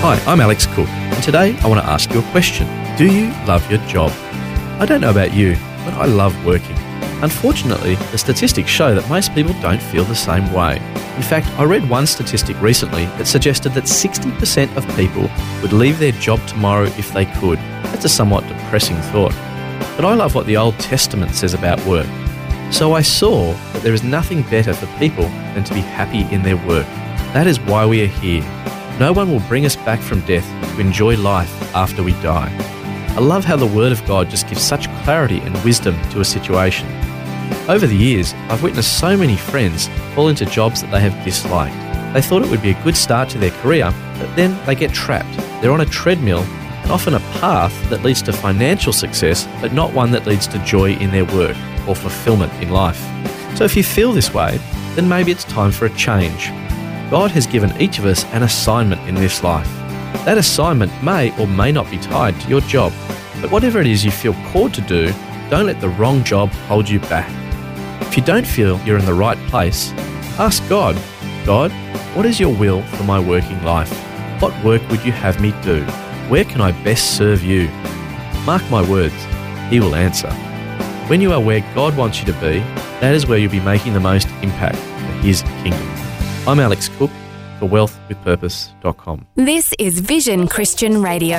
Hi, I'm Alex Cook, and today I want to ask you a question. Do you love your job? I don't know about you, but I love working. Unfortunately, the statistics show that most people don't feel the same way. In fact, I read one statistic recently that suggested that 60% of people would leave their job tomorrow if they could. That's a somewhat depressing thought. But I love what the Old Testament says about work. So I saw that there is nothing better for people than to be happy in their work. That is why we are here. No one will bring us back from death to enjoy life after we die. I love how the Word of God just gives such clarity and wisdom to a situation. Over the years, I've witnessed so many friends fall into jobs that they have disliked. They thought it would be a good start to their career, but then they get trapped. They're on a treadmill and often a path that leads to financial success, but not one that leads to joy in their work or fulfillment in life. So if you feel this way, then maybe it's time for a change. God has given each of us an assignment in this life. That assignment may or may not be tied to your job, but whatever it is you feel called to do, don't let the wrong job hold you back. If you don't feel you're in the right place, ask God, God, what is your will for my working life? What work would you have me do? Where can I best serve you? Mark my words, He will answer. When you are where God wants you to be, that is where you'll be making the most impact for His kingdom. I'm Alex Cook for wealthwithpurpose.com. This is Vision Christian Radio.